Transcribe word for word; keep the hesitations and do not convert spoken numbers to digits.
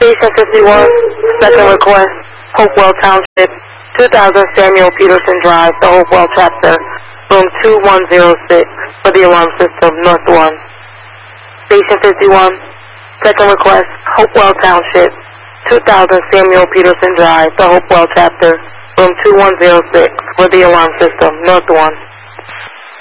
Station fifty-one, second request, Hopewell Township, two thousand Samuel Peterson Drive, the Hopewell Chapter, room two one zero six, for the alarm system, North one. Station fifty-one, second request, Hopewell Township, two thousand Samuel Peterson Drive, the Hopewell Chapter, room two one zero six, for the alarm system, North one.